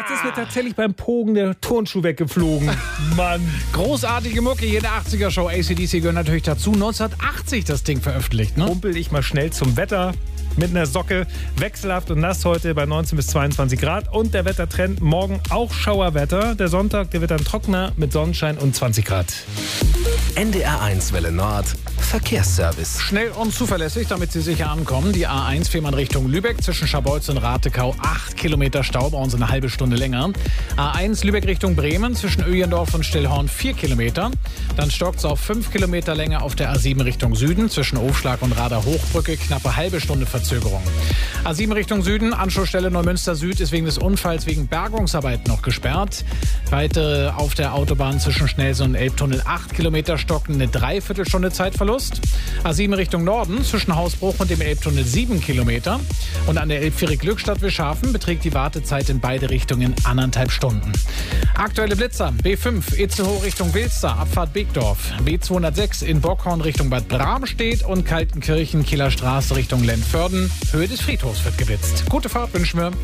Jetzt ist mir tatsächlich beim Pogen der Turnschuh weggeflogen. Mann. Großartige Mucke, jede 80er-Show. AC/DC gehört natürlich dazu. 1980 das Ding veröffentlicht, ne? Rumpel ich mal schnell zum Wetter. Mit einer Socke, wechselhaft und nass heute bei 19 bis 22 Grad. Und der Wettertrend morgen auch Schauerwetter. Der Sonntag, der wird dann trockener mit Sonnenschein und 20 Grad. NDR1 Welle Nord, Verkehrsservice. Schnell und zuverlässig, damit Sie sicher ankommen. Die A1 Fehmarn Richtung Lübeck zwischen Scharbeutz und Ratekau. 8 Kilometer Stau, brauchen Sie eine halbe Stunde länger. A1 Lübeck Richtung Bremen zwischen Öjendorf und Stillhorn 4 Kilometer. Dann stockt es auf 5 Kilometer länger auf der A7 Richtung Süden zwischen Aufschlag und Rader Hochbrücke. Knappe halbe Stunde Verzögerung. A7 Richtung Süden, Anschlussstelle Neumünster Süd ist wegen des Unfalls wegen Bergungsarbeiten noch gesperrt. Weitere auf der Autobahn zwischen Schnellsen und Elbtunnel 8 Kilometer stocken, eine Dreiviertelstunde Zeitverlust. A7 Richtung Norden zwischen Hausbruch und dem Elbtunnel 7 Kilometer. Und an der Elbfähre Glückstadt-Wilschafen beträgt die Wartezeit in beide Richtungen 1,5 Stunden. Aktuelle Blitzer: B5 Itzehoe Richtung Wilster, Abfahrt Begdorf. B206 in Bockhorn Richtung Bad Bramstedt und Kaltenkirchen Kieler Straße Richtung Lentförden. Höhe des Friedhofs wird geblitzt. Gute Fahrt wünschen wir.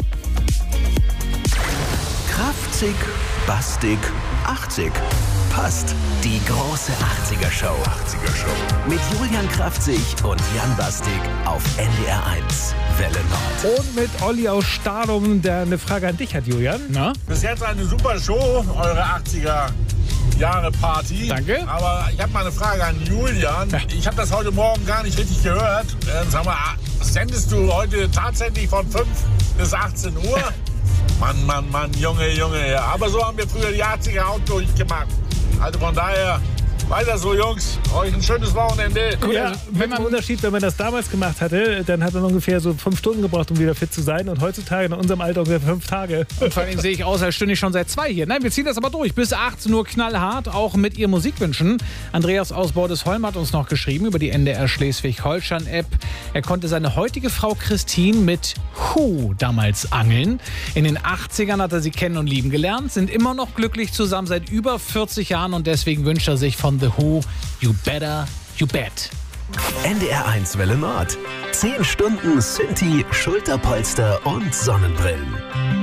Kraftzig, bastig, 80. Passt. Die große 80er-Show. Mit Julian Kraftzig und Jan Bastig auf NDR1 Welle Nord. Und mit Olli aus Stadum, der eine Frage an dich hat, Julian. Na? Bis jetzt eine super Show, eure 80er-Jahre-Party. Danke. Aber ich habe mal eine Frage an Julian. Ja. Ich habe das heute Morgen gar nicht richtig gehört. Sag mal, sendest du heute tatsächlich von 5 bis 18 Uhr? Mann, Junge. Ja. Aber so haben wir früher die 80er auch durchgemacht. Also von daher, weiter so, Jungs. Euch ein schönes Wochenende. Ja, mit dem Unterschied, wenn man das damals gemacht hatte, dann hat man ungefähr so 5 Stunden gebraucht, um wieder fit zu sein. Und heutzutage in unserem Alter ungefähr 5 Tage. Und vor allem sehe ich aus, als stünde ich schon seit 2 hier. Nein, wir ziehen das aber durch. Bis 18 Uhr knallhart, auch mit Ihr Musikwünschen. Andreas aus Bordesholm hat uns noch geschrieben über die NDR Schleswig-Holstein-App. Er konnte seine heutige Frau Christine mit Who damals angeln. In den 80ern hat er sie kennen und lieben gelernt, sind immer noch glücklich zusammen seit über 40 Jahren und deswegen wünscht er sich von The Who You Better, You Bet. NDR1 Welle Nord. 10 Stunden Synthi, Schulterpolster und Sonnenbrillen.